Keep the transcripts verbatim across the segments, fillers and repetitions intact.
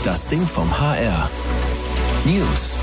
Das Ding vom H R. News.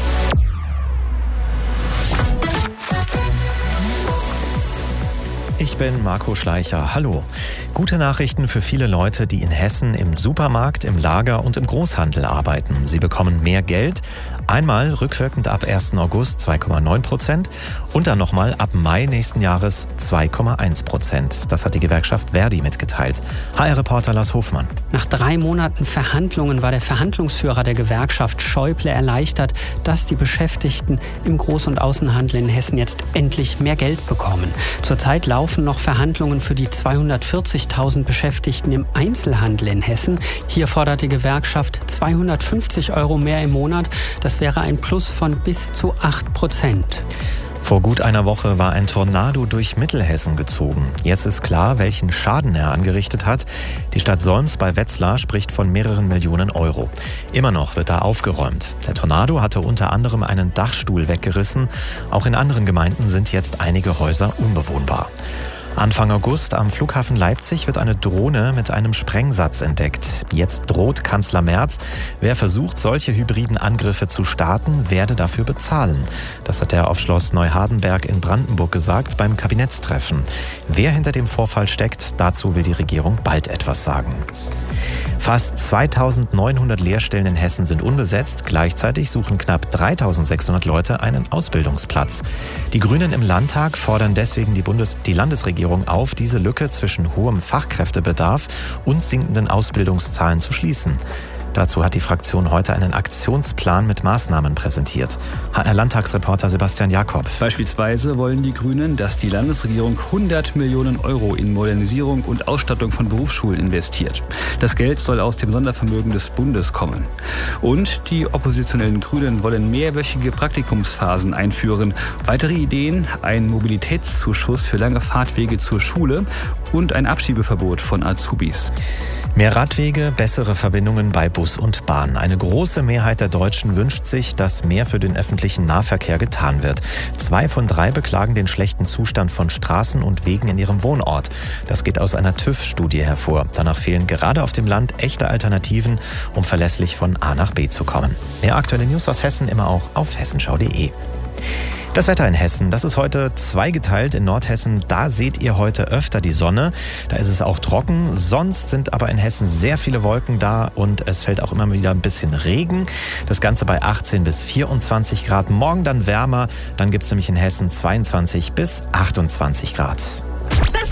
Ich bin Marco Schleicher. Hallo. Gute Nachrichten für viele Leute, die in Hessen im Supermarkt, im Lager und im Großhandel arbeiten. Sie bekommen mehr Geld. Einmal rückwirkend ab ersten August zwei Komma neun Prozent und dann nochmal ab Mai nächsten Jahres zwei Komma eins Prozent. Das hat die Gewerkschaft Verdi mitgeteilt. H R-Reporter Lars Hofmann. Nach drei Monaten Verhandlungen war der Verhandlungsführer der Gewerkschaft Schäuble erleichtert, dass die Beschäftigten im Groß- und Außenhandel in Hessen jetzt endlich mehr Geld bekommen. Zurzeit laufen noch Verhandlungen für die zweihundertvierzigtausend Beschäftigten im Einzelhandel in Hessen. Hier fordert die Gewerkschaft zweihundertfünfzig Euro mehr im Monat. Das wäre ein Plus von bis zu acht Prozent. Vor gut einer Woche war ein Tornado durch Mittelhessen gezogen. Jetzt ist klar, welchen Schaden er angerichtet hat. Die Stadt Solms bei Wetzlar spricht von mehreren Millionen Euro. Immer noch wird da aufgeräumt. Der Tornado hatte unter anderem einen Dachstuhl weggerissen. Auch in anderen Gemeinden sind jetzt einige Häuser unbewohnbar. Anfang August am Flughafen Leipzig wird eine Drohne mit einem Sprengsatz entdeckt. Jetzt droht Kanzler Merz, wer versucht, solche hybriden Angriffe zu starten, werde dafür bezahlen. Das hat er auf Schloss Neuhardenberg in Brandenburg gesagt beim Kabinettstreffen. Wer hinter dem Vorfall steckt, dazu will die Regierung bald etwas sagen. Fast zweitausendneunhundert Lehrstellen in Hessen sind unbesetzt. Gleichzeitig suchen knapp dreitausendsechshundert Leute einen Ausbildungsplatz. Die Grünen im Landtag fordern deswegen die, Bundes- die Landesregierung auf, diese Lücke zwischen hohem Fachkräftebedarf und sinkenden Ausbildungszahlen zu schließen. Dazu hat die Fraktion heute einen Aktionsplan mit Maßnahmen präsentiert. H R-Landtagsreporter Sebastian Jakob. Beispielsweise wollen die Grünen, dass die Landesregierung hundert Millionen Euro in Modernisierung und Ausstattung von Berufsschulen investiert. Das Geld soll aus dem Sondervermögen des Bundes kommen. Und die oppositionellen Grünen wollen mehrwöchige Praktikumsphasen einführen. Weitere Ideen: ein Mobilitätszuschuss für lange Fahrtwege zur Schule und ein Abschiebeverbot von Azubis. Mehr Radwege, bessere Verbindungen bei Bus und Bahn. Eine große Mehrheit der Deutschen wünscht sich, dass mehr für den öffentlichen Nahverkehr getan wird. Zwei von drei beklagen den schlechten Zustand von Straßen und Wegen in ihrem Wohnort. Das geht aus einer TÜV-Studie hervor. Danach fehlen gerade auf dem Land echte Alternativen, um verlässlich von A nach B zu kommen. Mehr aktuelle News aus Hessen immer auch auf hessenschau punkt de. Das Wetter in Hessen, das ist heute zweigeteilt. In Nordhessen, da seht ihr heute öfter die Sonne. Da ist es auch trocken. Sonst sind aber in Hessen sehr viele Wolken da und es fällt auch immer wieder ein bisschen Regen. Das Ganze bei achtzehn bis vierundzwanzig Grad. Morgen dann wärmer. Dann gibt es nämlich in Hessen zweiundzwanzig bis achtundzwanzig Grad.